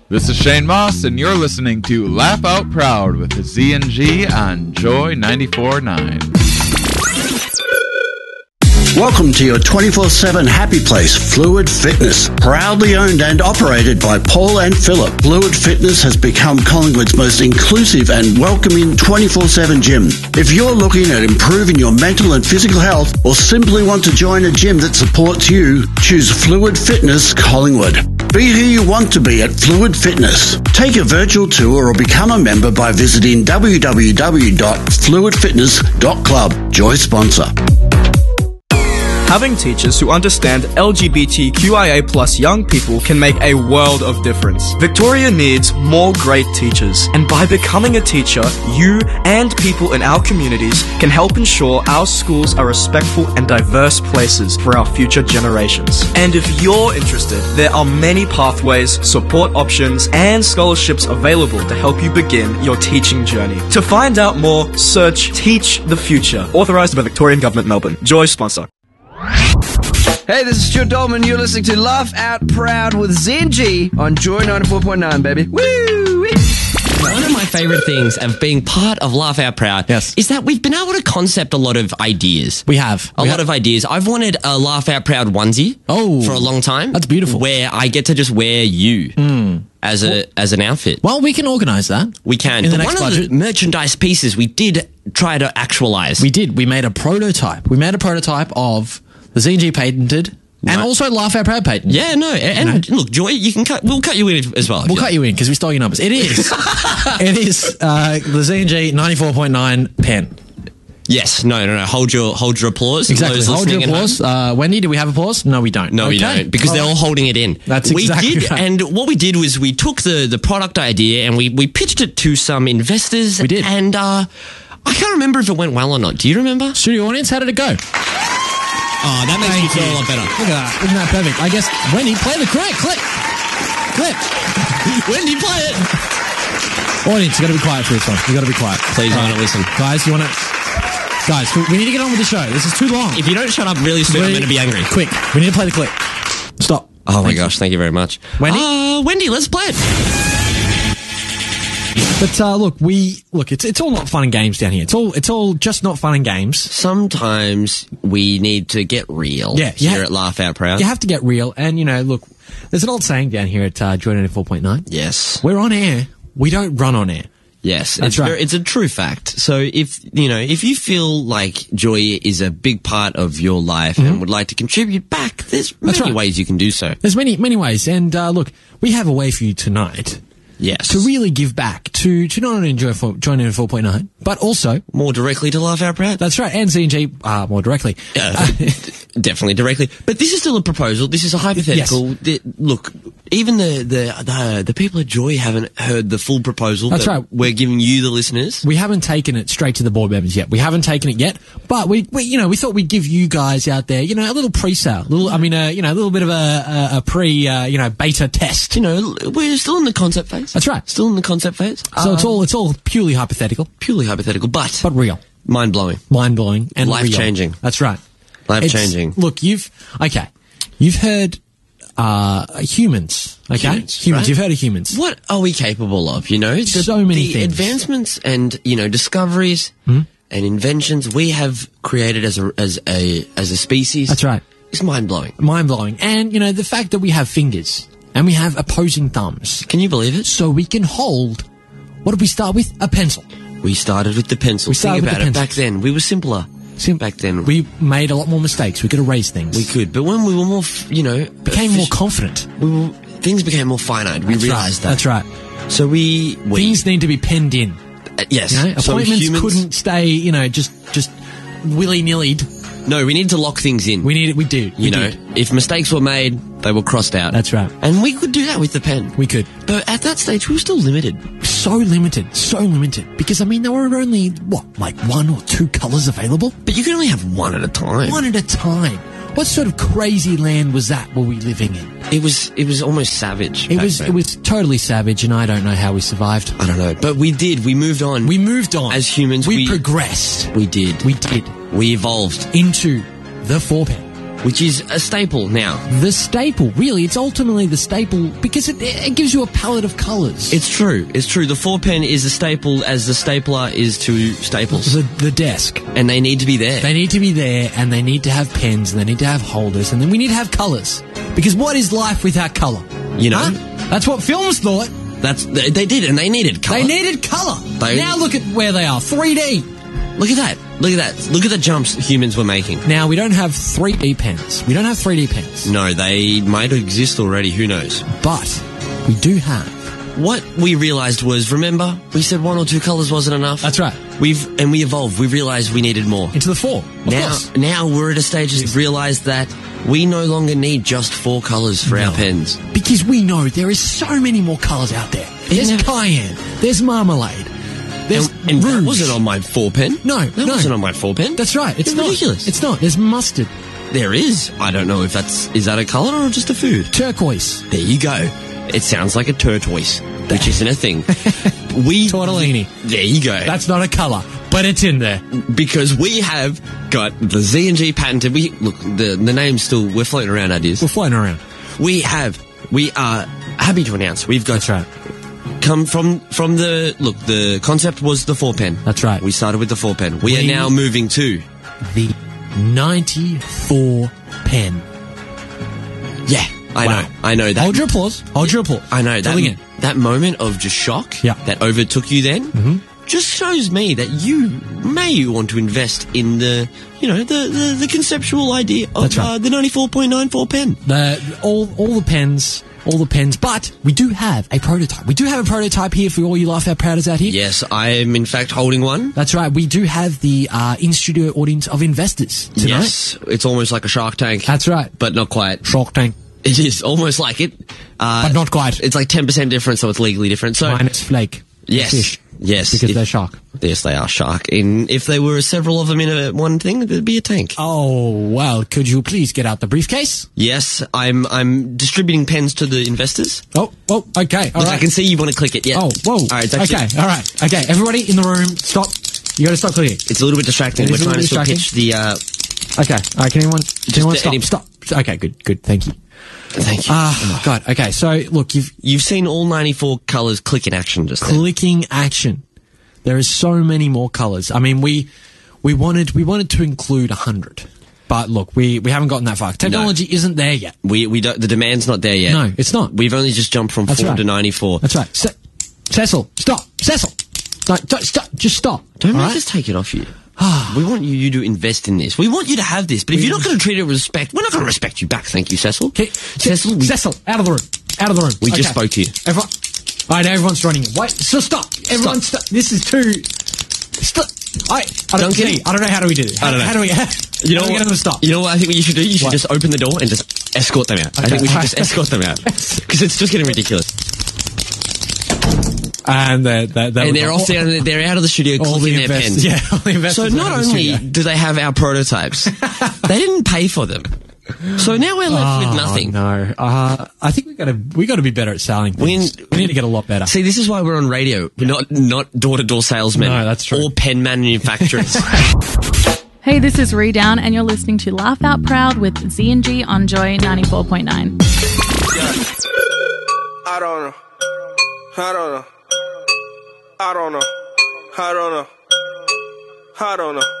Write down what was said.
This is Shane Moss, and you're listening to Laugh Out Proud with the Z&G on Joy 94.9. Welcome to your 24/7 happy place, Fluid Fitness. Proudly owned and operated by Paul and Philip, Fluid Fitness has become Collingwood's most inclusive and welcoming 24/7 gym. If you're looking at improving your mental and physical health, or simply want to join a gym that supports you, choose Fluid Fitness Collingwood. Be who you want to be at Fluid Fitness. Take a virtual tour or become a member by visiting www.fluidfitness.club. Joy sponsor. Having teachers who understand LGBTQIA+ young people can make a world of difference. Victoria needs more great teachers, and by becoming a teacher, you and people in our communities can help ensure our schools are respectful and diverse places for our future generations. And if you're interested, there are many pathways, support options, and scholarships available to help you begin your teaching journey. To find out more, search Teach the Future, authorised by Victorian Government, Melbourne. Joy sponsor. Hey, this is Stuart Dolman. You're listening to Laugh Out Proud with Z&G on Joy 94.9, baby. Woo! One of my favourite things of being part of Laugh Out Proud is that we've been able to concept a lot of ideas. We have. A lot of ideas. I've wanted a Laugh Out Proud onesie for a long time. That's beautiful. Where I get to just wear you. As an outfit. Well, we can organise that. We can. In the but next one budget. of the merchandise pieces we did try to actualise. We did. We made a prototype. Of the Z&G patented and also Laugh Out Proud patented. Yeah, no. And look, Joy, we'll cut you in as well. We'll cut you in because we stole your numbers. It is. It is the Z&G 94.9 pen. Yes, no. Hold your applause. Exactly. Hold your applause. Wendy, do we have applause? No, we don't. No, we don't, because they're all holding it in. That's exactly right. And what we did was we took the product idea and we pitched it to some investors. We did. And I can't remember if it went well or not. Do you remember? Studio audience, how did it go? Oh, that makes me feel a lot better. Look at that. Isn't that perfect? I guess, Wendy, play the clip. Wendy, play it. Audience, you got to be quiet for this one. You got to be quiet. Please, I want to listen. Guys, we need to get on with the show. This is too long. If you don't shut up really soon, I'm going to be angry. Quick, we need to play the clip. Stop. Oh my gosh, thank you very much. Wendy, let's play it. But it's all not fun and games down here. It's all just not fun and games. Sometimes we need to get real. Here at Laugh Out Proud. You have to get real, and look, there's an old saying down here at Joy 94.9. Yes, we're on air. We don't run on air. Yes, that's right. It's a true fact. So if you feel like joy is a big part of your life and would like to contribute back, there's many ways you can do so. There's many ways, and look, we have a way for you tonight. Yes. To really give back to not only Joy 94.9, but also more directly to Laugh Out Proud. That's right, and Z&G more directly. Definitely directly. But this is still a proposal. This is a hypothetical. Yes. Look, even the people at Joy haven't heard the full proposal. That's right. We're giving you, the listeners. We haven't taken it straight to the board members yet. We haven't taken it yet, but we thought we'd give you guys out there, a little pre-sale, a little bit of a beta test. We're still in the concept phase. That's right. Still in the concept phase. So it's all purely hypothetical. Purely hypothetical, but real. Mind-blowing. Mind-blowing and life-changing. That's right. Life-changing. Look, you've heard humans, okay? Humans, right? You've heard of humans. What are we capable of, So many things. The advancements and, discoveries and inventions we have created as a species. That's right. It's mind-blowing. Mind-blowing. And, the fact that we have fingers and we have opposing thumbs. Can you believe it? So we can hold, what did we start with? A pencil. We started with the pencil. Think about it. Back then, we were simpler. Back then, we made a lot more mistakes. We could erase things. We could, but when we were more, became more confident. Things became more finite. We realised that. That's right. So things need to be penned in. Yes. Appointments couldn't stay, just willy-nilly. No, we need to lock things in. We did. If mistakes were made, they were crossed out. That's right. And we could do that with the pen. We could. But at that stage, we were still limited. So limited. Because, there were only, one or two colours available? But you could only have one at a time. One at a time. What sort of crazy land was that were we living in? It was almost savage. It was totally savage, and I don't know how we survived. I don't know. But we did. We moved on. As humans. We progressed. We did. We did. We evolved. Into the 4-pen. which is a staple now. The staple, really, it's ultimately the staple because it gives you a palette of colours. It's true. It's true. The 4-pen is a staple as the stapler is to staples. The desk. And they need to be there. They need to be there, and they need to have pens, and they need to have holders, and then we need to have colours. Because what is life without colour? You know? Huh? That's what films thought. They did, and they needed colour. They needed colour. Now look at where they are. 3D. Look at that. Look at that. Look at the jumps humans were making. Now, we don't have 3D pens. We don't have 3D pens. No, they might exist already. Who knows? But we do have. What we realised was, remember, we said 1 or 2 colours wasn't enough? That's right. We evolved. We realised we needed more. Into the 4. Of course. Now we're at a stage to realise that we no longer need just 4 colours for our pens. Because we know there is so many more colours out there. There's cayenne. There's marmalade. There's and that rouge. wasn't on my 4-pen. No, that wasn't on my 4-pen. That's right. It's not. ridiculous. It's not. There's mustard. There is. I don't know if is that a colour or just a food? Turquoise. There you go. It sounds like a turquoise, which isn't a thing. Tortellini. There you go. That's not a colour, but it's in there. Because we have got the Z&G patented. Look, the name's still, we're floating around ideas. We're floating around. We are happy to announce we've got. That's right. Come from the concept was the 4-pen. That's right. We started with the 4-pen. We are now moving to the 94 pen. Yeah, I know that. Hold your applause. I know Filling in. that moment of just shock that overtook you then just shows me that you may want to invest in the conceptual idea of the 94.94 pen. All the pens, but we do have a prototype. We do have a prototype here for all you Laugh Out Prouders out here. Yes, I am in fact holding one. That's right. We do have the in-studio audience of investors tonight. Yes, it's almost like a Shark Tank. That's right. But not quite. Shark Tank. It is almost like it. But not quite. It's like 10% different, so it's legally different. So minus flake. Yes. Fish. Yes. Because they're shark. Yes, they are shark. And if there were several of them in one thing, there'd be a tank. Oh, well, could you please get out the briefcase? Yes, I'm distributing pens to the investors. Oh, okay. All right. I can see you want to click it. Yeah. Oh, whoa. All right, okay, all right. Okay, everybody in the room, stop. You got to stop clicking. It's a little bit distracting. We're trying to still pitch the... Okay, all right, can anyone stop? Okay, good, thank you. Thank you. Oh, my God. Okay, so, look, you've seen all 94 colours click in action just then. Clicking action. There is so many more colours. I mean, we wanted to include 100. But look, we haven't gotten that far. Technology isn't there yet. We don't, the demand's not there yet. No, it's not. We've only just jumped from 4 to 94. That's right. Cecil, stop. Cecil! No, stop. Just stop. Don't make us take it off you. We want you to invest in this. We want you to have this. But if you're not going to treat it with respect, we're not going to respect you back. Thank you, Cecil. Okay. Cecil, out of the room. Out of the room. We just spoke to you. Everyone. All right, now everyone's joining in. Wait, so stop. Everyone stop. This is too... Stop. I don't know how do we do this. I don't know. How do we you know get them to stop? You know what I think what you should do? You should just open the door and just escort them out. Okay. I think we should just escort them out. Because it's just getting ridiculous. And they're all down, they're out of the studio clicking their pens. Yeah, all the investors. So not only do they have our prototypes, they didn't pay for them. So now we're left with nothing. No, I think we got to be better at selling things. We need to get a lot better. See, this is why we're on radio. We're not door-to-door salesmen. No, that's true. Or pen manufacturers. Hey, this is Redown, and you're listening to Laugh Out Proud with Z&G on Joy 94.9. I don't know. I don't know. I don't know. I don't know. I don't know.